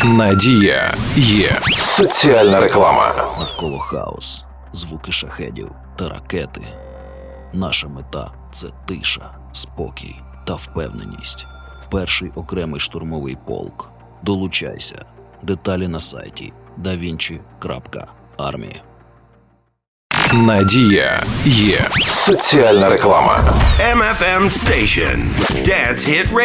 Надія є. Соціальна реклама. Навколо хаос, звуки шахедів та ракети. Наша мета – це тиша, спокій та впевненість. Перший окремий штурмовий полк. Долучайся. Деталі на сайті davinci.army. Надія є. Соціальна реклама. MFM Station. Dance Hit Radio.